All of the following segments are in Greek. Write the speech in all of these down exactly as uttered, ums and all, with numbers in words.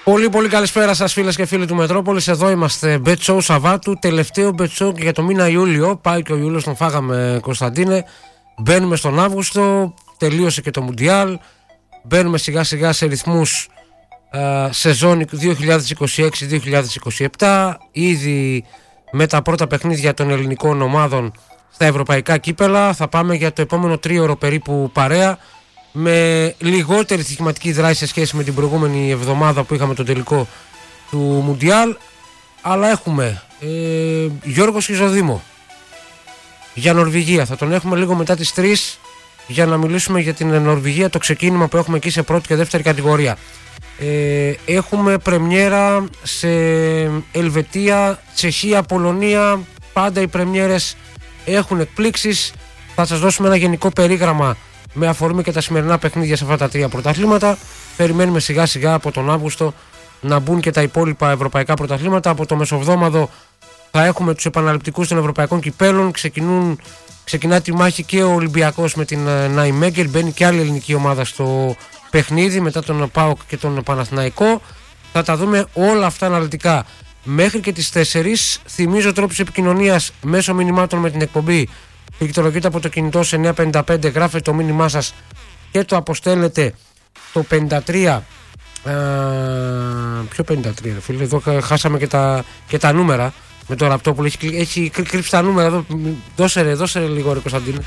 Πολύ πολύ καλησπέρα σας φίλες και φίλοι του Μετρόπολης. Εδώ είμαστε, Bet Show Σαββάτου, τελευταίο Bet Show και για το μήνα Ιούλιο. Πάει και ο Ιούλιος, τον φάγαμε, Κωνσταντίνε. Μπαίνουμε στον Αύγουστο, τελείωσε και το Μουντιάλ. Μπαίνουμε σιγά σιγά σε ρυθμούς α, σεζόν δύο χιλιάδες είκοσι έξι δύο χιλιάδες είκοσι επτά. Ήδη με τα πρώτα παιχνίδια των ελληνικών ομάδων στα ευρωπαϊκά κύπελα. Θα πάμε για το επόμενο τρίωρο περίπου παρέα, με λιγότερη στοιχηματική δράση σε σχέση με την προηγούμενη εβδομάδα που είχαμε τον τελικό του Μουντιάλ. Αλλά έχουμε ε, Γιώργο Χιζοδήμο για Νορβηγία. Θα τον έχουμε λίγο μετά τις τρεις για να μιλήσουμε για την Νορβηγία, το ξεκίνημα που έχουμε εκεί σε πρώτη και δεύτερη κατηγορία. Ε, έχουμε πρεμιέρα σε Ελβετία, Τσεχία, Πολωνία. Πάντα οι πρεμιέρες έχουν εκπλήξεις. Θα σας δώσουμε ένα γενικό περίγραμμα με αφορμή και τα σημερινά παιχνίδια σε αυτά τα τρία πρωταθλήματα. Περιμένουμε σιγά σιγά από τον Αύγουστο να μπουν και τα υπόλοιπα ευρωπαϊκά πρωταθλήματα. Από το μεσοβδόμαδο θα έχουμε τους επαναληπτικούς των ευρωπαϊκών κυπέλων. Ξεκινούν, ξεκινά τη μάχη και ο Ολυμπιακός με την Νάιμέγκερ. Μπαίνει και άλλη ελληνική ομάδα στο παιχνίδι μετά τον ΠΑΟΚ και τον Παναθηναϊκό. Θα τα δούμε όλα αυτά αναλυτικά μέχρι και τις τέσσερις. Θυμίζω τρόπους επικοινωνίας μέσω μηνυμάτων με την εκπομπή. Πληκτρολογείτε από το κινητό σε εννιά πέντε πέντε, γράφετε το μήνυμά σας και το αποστέλλετε το πενήντα τρία. Ε, ποιο πενήντα τρία ρε φίλε, εδώ χάσαμε και τα, και τα νούμερα με το ραπτόπουλο, έχει, έχει κρύψει τα νούμερα εδώ. Δώσε ρε, δώσε ρε λίγο ρε Κωνσταντίνε.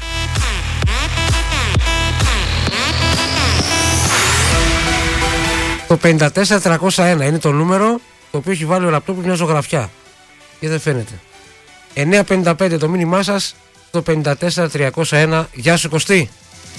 Το πενήντα τέσσερα τριακόσια ένα είναι το νούμερο το οποίο έχει βάλει ο ραπτόπουλο μια ζωγραφιά και δεν φαίνεται. Εννιά πέντε πέντε το μήνυμά σας, το πενήντα τέσσερα τριακόσια ένα. Γεια σου Κωστή.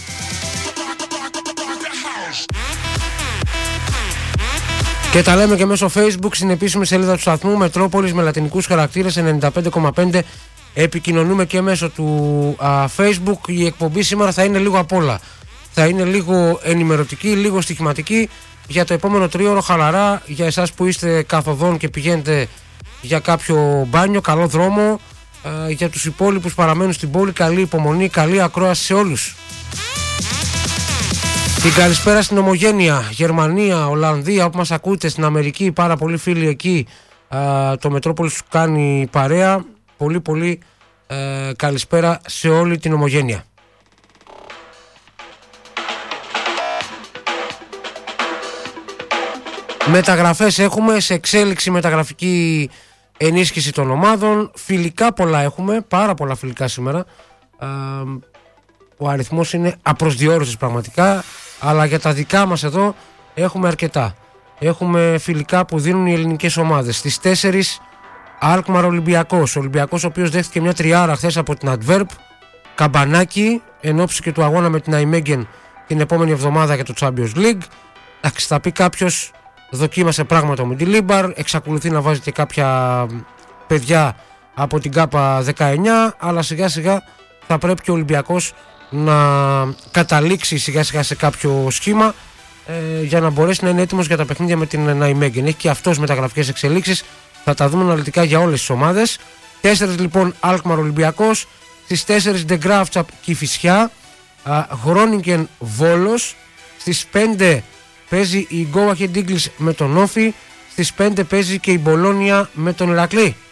Και τα λέμε και μέσω Facebook στην επίσημη σελίδα του σταθμού Μετρόπολης με λατινικούς χαρακτήρες ενενήντα πέντε κόμμα πέντε. Επικοινωνούμε και μέσω του α, Facebook. Η εκπομπή σήμερα θα είναι λίγο απ' όλα. Θα είναι λίγο ενημερωτική, λίγο στοιχηματική για το επόμενο τρίωρο, χαλαρά για εσάς που είστε καθοδόν και πηγαίνετε για κάποιο μπάνιο. Καλό δρόμο. Uh, για τους υπόλοιπους παραμένουν στην πόλη, καλή υπομονή, καλή ακρόαση σε όλους. Την καλησπέρα στην Ομογένεια, Γερμανία, Ολλανδία, όπου μας ακούτε, στην Αμερική, πάρα πολλοί φίλοι εκεί. Uh, το Μετρόπολης σου κάνει παρέα. Πολύ πολύ uh, καλησπέρα σε όλη την Ομογένεια. Μεταγραφές έχουμε, σε εξέλιξη μεταγραφική ενίσχυση των ομάδων. Φιλικά πολλά έχουμε, πάρα πολλά φιλικά σήμερα. Α, ο αριθμός είναι απροσδιόριστος πραγματικά, αλλά για τα δικά μας εδώ έχουμε αρκετά. Έχουμε φιλικά που δίνουν οι ελληνικές ομάδες. Στις τέσσερις Αλκμαρ Ολυμπιακός. Ο Ολυμπιακός ο οποίος δέχτηκε μια τριάρα χθες από την Adverb. Καμπανάκι, εν ώψη και του αγώνα με την Nijmegen την επόμενη εβδομάδα για το Champions League. Εντάξει, θα πει κάποιος, δοκίμασε πράγματα με τη Λίμπαρ, εξακολουθεί να βάζει και κάποια παιδιά από την ΚΑΠΑ δεκαεννιά, αλλά σιγά σιγά θα πρέπει και ο Ολυμπιακός να καταλήξει σιγά σιγά σε κάποιο σχήμα ε, για να μπορέσει να είναι έτοιμος για τα παιχνίδια με την Nijmegen. Έχει και αυτός μεταγραφικές εξελίξεις, θα τα δούμε αναλυτικά για όλες τις ομάδες. Τέσσερις λοιπόν Αλκμαρ Ολυμπιακός, στις τέσσερις De Graafschap Κηφισιά, Groningen Βόλος, στις πέντε παίζει η Go Ahead Eagles με τον Όφη, στις πέντε παίζει και η Μπολόνια με τον Ηρακλή.